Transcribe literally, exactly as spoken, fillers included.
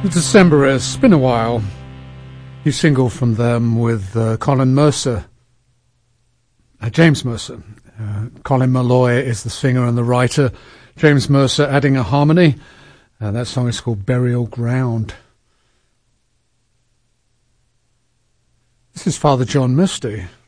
Decemberists, it's been a while. New single from them with uh, Colin Mercer, uh, James Mercer. Uh, Colin Malloy is the singer and the writer. James Mercer adding a harmony. Uh, that song is called Burial Ground. This is Father John Misty.